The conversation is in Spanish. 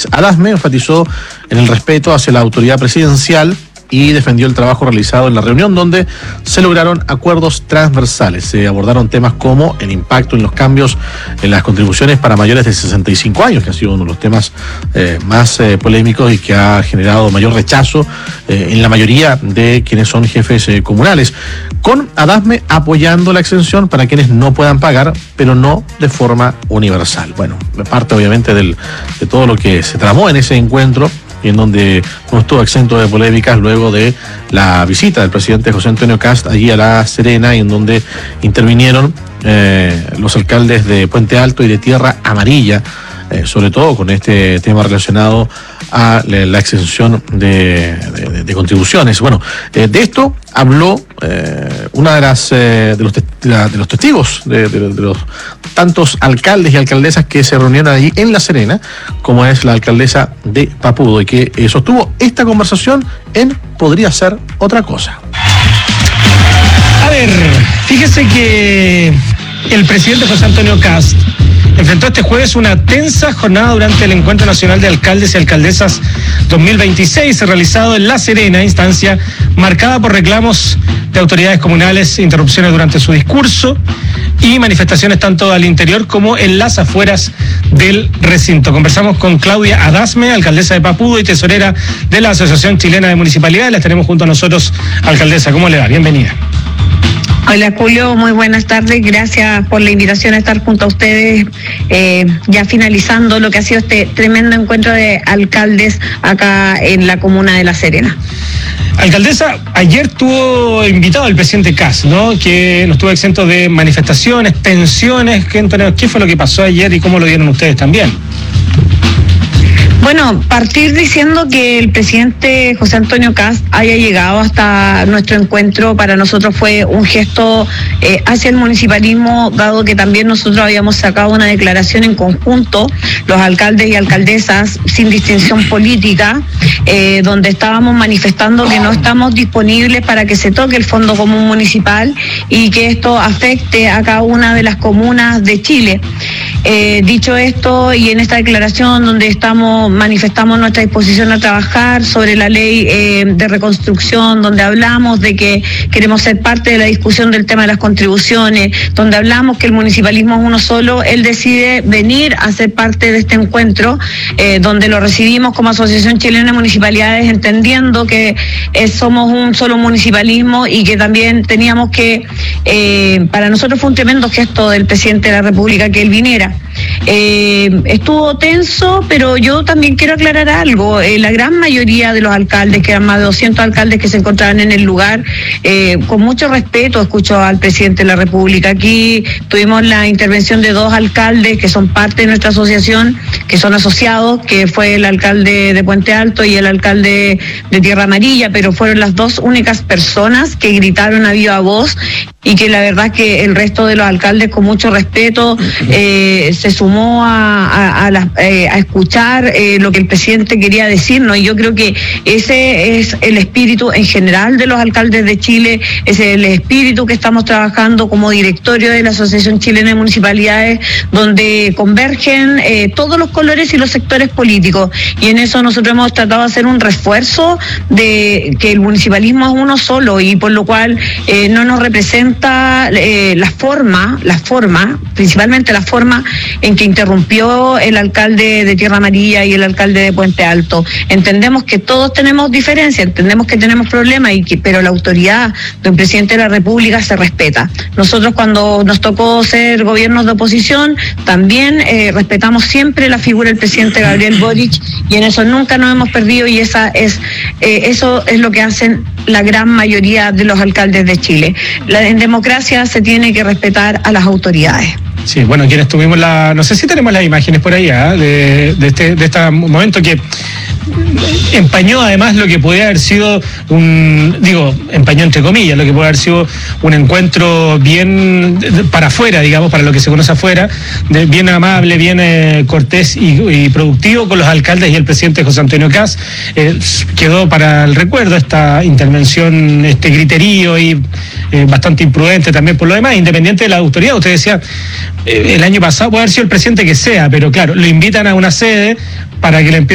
Adasme enfatizó en el respeto hacia la autoridad presidencial y defendió el trabajo realizado en la reunión, donde se lograron acuerdos transversales. Se abordaron temas como el impacto en los cambios en las contribuciones para mayores de 65 años, que ha sido uno de los temas más polémicos y que ha generado mayor rechazo en la mayoría de quienes son jefes comunales, con Adasme apoyando la exención para quienes no puedan pagar, pero no de forma universal. Bueno, parte obviamente de todo lo que se tramó en ese encuentro, y en donde no estuvo exento de polémicas luego de la visita del presidente José Antonio Kast allí a La Serena, y en donde intervinieron los alcaldes de Puente Alto y de Tierra Amarilla, sobre todo con este tema relacionado a la exención de contribuciones. Bueno, de esto habló una de los testigos de los tantos alcaldes y alcaldesas que se reunieron allí en La Serena, como es la alcaldesa de Papudo, y que sostuvo esta conversación en Podría Ser Otra Cosa. A ver, fíjese que el presidente José Antonio Kast enfrentó este jueves una tensa jornada durante el Encuentro Nacional de Alcaldes y Alcaldesas 2026, realizado en La Serena, instancia marcada por reclamos de autoridades comunales, interrupciones durante su discurso y manifestaciones tanto al interior como en las afueras del recinto. Conversamos con Claudia Adasme, alcaldesa de Papudo y tesorera de la Asociación Chilena de Municipalidades. La tenemos junto a nosotros. Alcaldesa, ¿cómo le va? Bienvenida. Hola Julio, muy buenas tardes, gracias por la invitación a estar junto a ustedes, ya finalizando lo que ha sido este tremendo encuentro de alcaldes acá en la comuna de La Serena. Alcaldesa, ayer tuvo invitado el presidente Kast, ¿no? Que no estuvo exento de manifestaciones, tensiones. ¿Qué fue lo que pasó ayer y cómo lo vieron ustedes también? Bueno, partir diciendo que el presidente José Antonio Kast haya llegado hasta nuestro encuentro para nosotros fue un gesto hacia el municipalismo, dado que también nosotros habíamos sacado una declaración en conjunto, los alcaldes y alcaldesas sin distinción política, donde estábamos manifestando que no estamos disponibles para que se toque el Fondo Común Municipal y que esto afecte a cada una de las comunas de Chile. Dicho esto, y en esta declaración donde manifestamos nuestra disposición a trabajar sobre la ley de reconstrucción, donde hablamos de que queremos ser parte de la discusión del tema de las contribuciones, donde hablamos que el municipalismo es uno solo, él decide venir a ser parte de este encuentro, donde lo recibimos como Asociación Chilena de Municipalidades, entendiendo que somos un solo municipalismo y que también teníamos que, para nosotros fue un tremendo gesto del presidente de la República que él viniera. Estuvo tenso, pero yo también quiero aclarar algo. La gran mayoría de los alcaldes, que eran más de 200 alcaldes que se encontraban en el lugar, con mucho respeto escucho al presidente de la República. Aquí tuvimos la intervención de 2 alcaldes que son parte de nuestra asociación, que son asociados, que fue el alcalde de Puente Alto y el alcalde de Tierra Amarilla, pero fueron las 2 únicas personas que gritaron a viva voz, y que la verdad que el resto de los alcaldes con mucho respeto se sumó a escuchar lo que el presidente quería decirnos, y yo creo que ese es el espíritu en general de los alcaldes de Chile, ese es el espíritu que estamos trabajando como directorio de la Asociación Chilena de Municipalidades, donde convergen todos los colores y los sectores políticos, y en eso nosotros hemos tratado de hacer un refuerzo de que el municipalismo es uno solo, y por lo cual no nos representa la forma, principalmente la forma en que interrumpió el alcalde de Tierra Amarilla y el alcalde de Puente Alto. Entendemos que todos tenemos diferencias, entendemos que tenemos problemas, pero la autoridad del presidente de la República se respeta. Nosotros cuando nos tocó ser gobiernos de oposición, también respetamos siempre la figura del presidente Gabriel Boric, y en eso nunca nos hemos perdido, y eso es lo que hacen la gran mayoría de los alcaldes de Chile. En democracia se tiene que respetar a las autoridades. Sí, bueno, quienes tuvimos no sé si tenemos las imágenes por ahí, de este momento que empañó además lo que podía haber sido empañó entre comillas, lo que puede haber sido un encuentro bien para afuera, digamos, para lo que se conoce afuera, bien amable, bien cortés y productivo con los alcaldes y el presidente José Antonio Kast. Quedó para el recuerdo esta intervención, este griterío y bastante imprudente también por lo demás, independiente de la autoridad. Usted decía, el año pasado puede haber sido el presidente que sea, pero claro, lo invitan a una sede para que le empiece